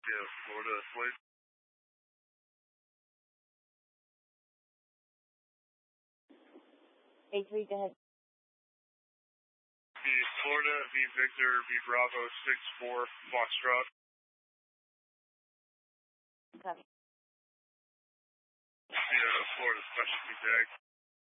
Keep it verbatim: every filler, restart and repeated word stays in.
Yeah, Florida, please. A three, go ahead. V Florida, V Victor, V Bravo, six four, Foxtrot. Copy. Yeah, Florida, specialty tag.